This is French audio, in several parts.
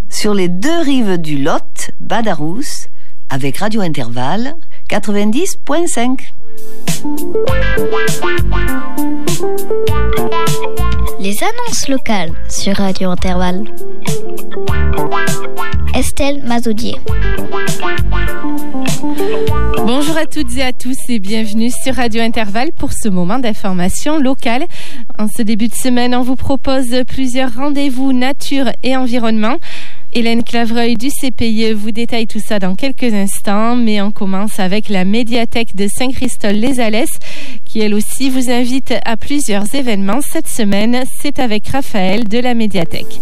sur les deux rives du Lot, Badarousse, avec Radio Intervalle 90.5. Les annonces locales sur Radio Intervalle. Estelle Mazoudier. Bonjour à toutes et à tous et bienvenue sur Radio Intervalle pour ce moment d'information locale. En ce début de semaine, on vous propose plusieurs rendez-vous nature et environnement. Hélène Clavreuil du CPIE vous détaille tout ça dans quelques instants, mais on commence avec la médiathèque de Saint-Christol-les-Alès qui elle aussi vous invite à plusieurs événements cette semaine. C'est avec Raphaël de la médiathèque.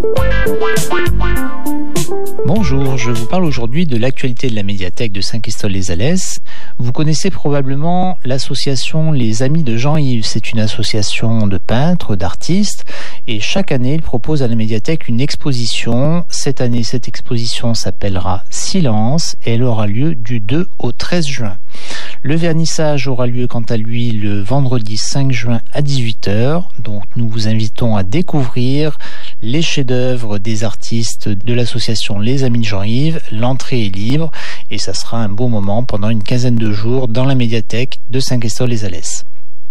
Bonjour, je vous parle aujourd'hui de l'actualité de la médiathèque de Saint-Christol-les-Alès. Vous connaissez probablement l'association Les Amis de Jean-Yves. C'est une association de peintres, d'artistes, et chaque année, ils proposent à la médiathèque une exposition. Cette année, cette exposition s'appellera Silence et elle aura lieu du 2 au 13 juin. Le vernissage aura lieu quant à lui le vendredi 5 juin à 18h. Donc nous vous invitons à découvrir les chefs-d'œuvre des artistes de l'association Les Amis de Jean-Yves. L'entrée est libre et ça sera un beau moment pendant une quinzaine de jours dans la médiathèque de Saint-Christol-les-Alès.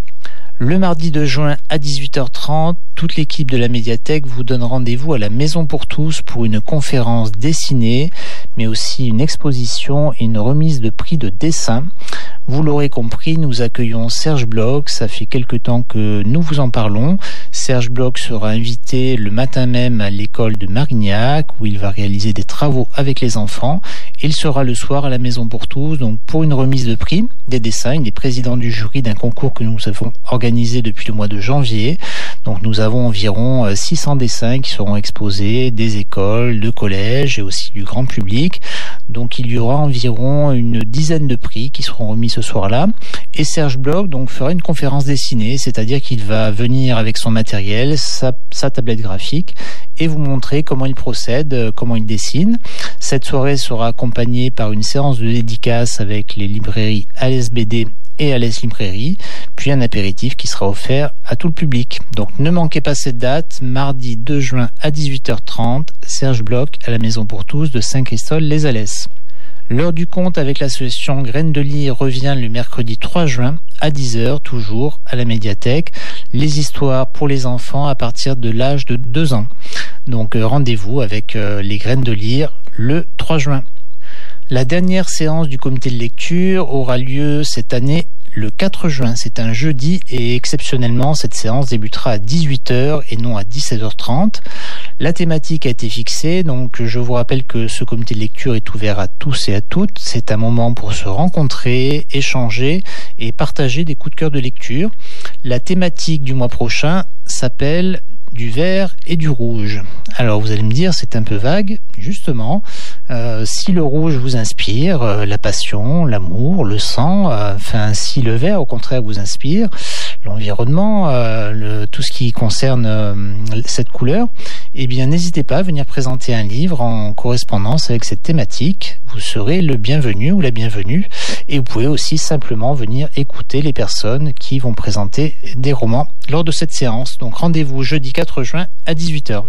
Le mardi 2 juin à 18h30, toute l'équipe de la médiathèque vous donne rendez-vous à la Maison pour tous pour une conférence dessinée, mais aussi une exposition et une remise de prix de dessin. Vous l'aurez compris, nous accueillons Serge Bloch. Ça fait quelque temps que nous vous en parlons. Serge Bloch sera invité le matin même à l'école de Marignac où il va réaliser des travaux avec les enfants. Il sera le soir à la Maison pour tous, donc pour une remise de prix des dessins. Il est président du jury d'un concours que nous avons organisé depuis le mois de janvier. Donc nous avons environ 600 dessins qui seront exposés des écoles, de collèges et aussi du grand public. Donc il y aura environ une dizaine de prix qui seront remis ce soir-là. Et Serge Bloch donc fera une conférence dessinée, c'est-à-dire qu'il va venir avec son matériel, sa tablette graphique et vous montrer comment il procède, comment il dessine. Cette soirée sera accompagnée par une séance de dédicace avec les librairies Alès BD et Alès Librairie, puis un apéritif qui sera offert à tout le public. Donc ne manquez pas cette date, mardi 2 juin à 18h30, Serge Bloch à la Maison pour tous de Saint-Christol-les-Alès. L'heure du conte avec l'association Graines de Lis revient le mercredi 3 juin à 10h, toujours à la médiathèque. Les histoires pour les enfants à partir de l'âge de 2 ans. Donc rendez-vous avec les Graines de Lis le 3 juin. La dernière séance du comité de lecture aura lieu cette année le 4 juin. C'est un jeudi et exceptionnellement, cette séance débutera à 18h et non à 17h30. La thématique a été fixée, donc je vous rappelle que ce comité de lecture est ouvert à tous et à toutes. C'est un moment pour se rencontrer, échanger et partager des coups de cœur de lecture. La thématique du mois prochain s'appelle du vert et du rouge. Alors vous allez me dire, c'est un peu vague. Justement, si le rouge vous inspire, la passion, l'amour, le sang, si le vert au contraire vous inspire, l'environnement, tout ce qui concerne cette couleur, eh bien n'hésitez pas à venir présenter un livre en correspondance avec cette thématique. Vous serez le bienvenu ou la bienvenue et vous pouvez aussi simplement venir écouter les personnes qui vont présenter des romans lors de cette séance. Donc rendez-vous jeudi 4 juin à 18h.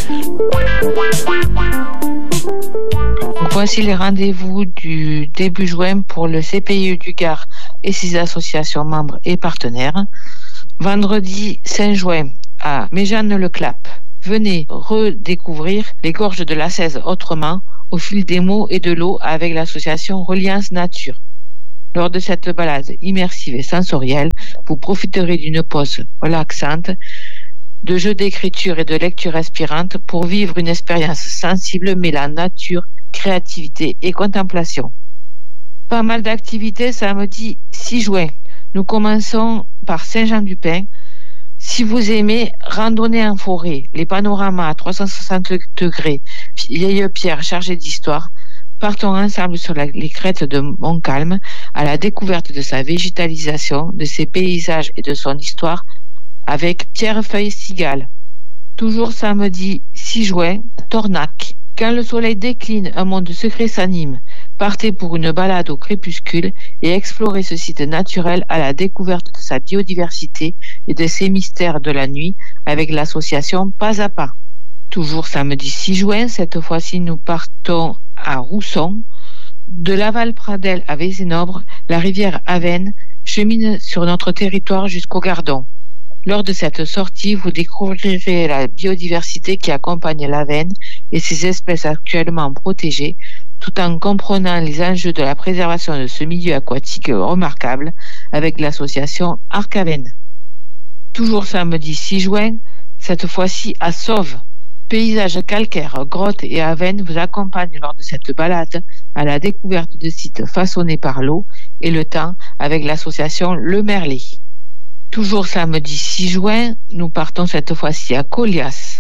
Voici les rendez-vous du début juin pour le CPIE du Gard et ses associations membres et partenaires. Vendredi 5 juin à Méjeanne-le-Clap. Venez redécouvrir les gorges de la Cèze autrement au fil des mots et de l'eau avec l'association Reliance Nature. Lors de cette balade immersive et sensorielle, vous profiterez d'une pause relaxante, de jeux d'écriture et de lecture inspirante pour vivre une expérience sensible mêlant nature, créativité et contemplation. Pas mal d'activités samedi 6 juin. Nous commençons par Saint-Jean-du-Pin. Si vous aimez randonner en forêt, les panoramas à 360 degrés, vieilles pierres chargées d'histoire, partons ensemble sur les crêtes de Montcalm à la découverte de sa végétalisation, de ses paysages et de son histoire avec Pierre-Feuille Sigal. Toujours samedi 6 juin, Tornac. Quand le soleil décline, un monde secret s'anime. Partez pour une balade au crépuscule et explorez ce site naturel à la découverte de sa biodiversité et de ses mystères de la nuit avec l'association Pas à Pas. Toujours samedi 6 juin, cette fois-ci nous partons à Rousson. De Laval-Pradel à Vézénobre, la rivière Avenne chemine sur notre territoire jusqu'au Gardon. Lors de cette sortie, vous découvrirez la biodiversité qui accompagne l'Avenne et ses espèces actuellement protégées, tout en comprenant les enjeux de la préservation de ce milieu aquatique remarquable avec l'association Arc-Avenne. Toujours samedi 6 juin, cette fois-ci à Sauve. Paysages calcaires, grottes et Avenne vous accompagnent lors de cette balade à la découverte de sites façonnés par l'eau et le temps avec l'association Le Merlet. Toujours samedi 6 juin, nous partons cette fois-ci à Colias.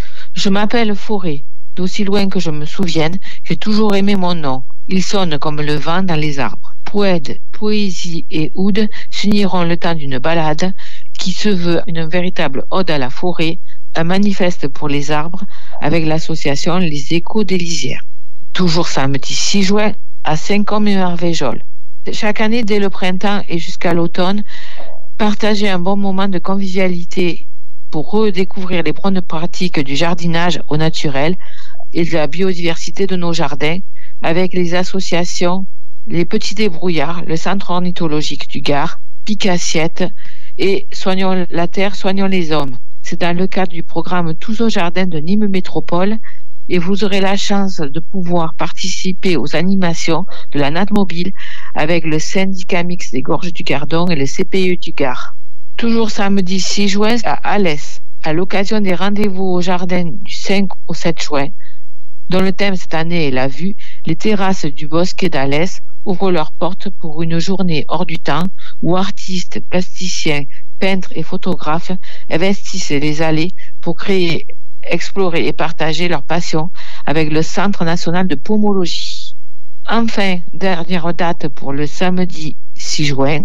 Je m'appelle Forêt. D'aussi loin que je me souvienne, j'ai toujours aimé mon nom. Il sonne comme le vent dans les arbres. Poète, poésie et oud s'uniront le temps d'une balade qui se veut une véritable ode à la forêt, un manifeste pour les arbres avec l'association Les Échos des Lisières. Toujours samedi 6 juin à Saint-Côme-et-Marvejols. Chaque année, dès le printemps et jusqu'à l'automne, partagez un bon moment de convivialité pour redécouvrir les bonnes pratiques du jardinage au naturel et de la biodiversité de nos jardins avec les associations Les Petits Débrouillards, le Centre ornithologique du Gard, Pic-Assiette et Soignons la Terre, Soignons les Hommes. C'est dans le cadre du programme Tous au Jardin de Nîmes Métropole et vous aurez la chance de pouvoir participer aux animations de la natte mobile avec le syndicat mixte des Gorges du Gardon et le CPE du Gard. Toujours samedi 6 juin à Alès, à l'occasion des rendez-vous au jardin du 5 au 7 juin, dont le thème cette année est la vue, les terrasses du bosquet d'Alès ouvrent leurs portes pour une journée hors du temps où artistes, plasticiens, peintres et photographes investissent les allées pour créer, explorer et partager leur passion avec le Centre national de pomologie. Enfin, dernière date pour le samedi 6 juin,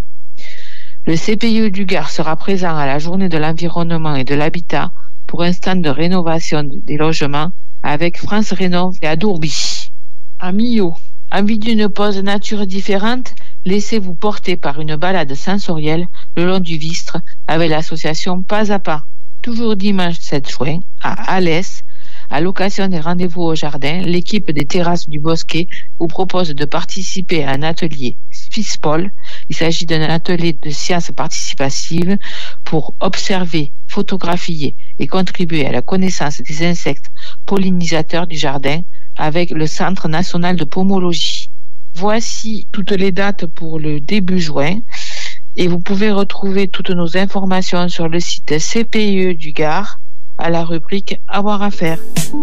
le CPE du Gard sera présent à la journée de l'environnement et de l'habitat pour un stand de rénovation des logements avec France Rénov et Adourbi. À Millau, envie d'une pause nature différente, laissez-vous porter par une balade sensorielle le long du Vistre avec l'association Pas à Pas. Toujours dimanche 7 juin, à Alès, à l'occasion des rendez-vous au jardin, l'équipe des terrasses du Bosquet vous propose de participer à un atelier FISPOL. Il s'agit d'un atelier de sciences participatives pour observer, photographier et contribuer à la connaissance des insectes pollinisateurs du jardin avec le Centre national de pomologie. Voici toutes les dates pour le début juin et vous pouvez retrouver toutes nos informations sur le site CPE du Gard à la rubrique Avoir à faire.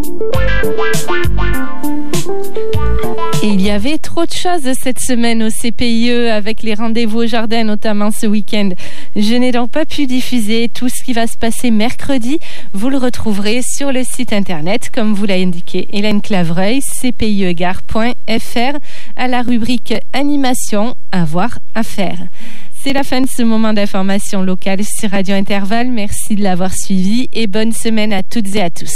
Et il y avait trop de choses cette semaine au CPIE avec les rendez-vous au jardin, notamment ce week-end. Je n'ai donc pas pu diffuser tout ce qui va se passer mercredi. Vous le retrouverez sur le site internet, comme vous l'a indiqué Hélène Clavreuil, cpiegare.fr, à la rubrique Animation, Avoir à faire. C'est la fin de ce moment d'information locale sur Radio Intervalle. Merci de l'avoir suivi et bonne semaine à toutes et à tous.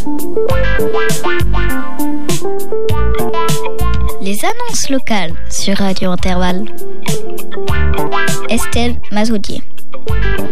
Les annonces locales sur Radio Intervalle. Estelle Mazoudier.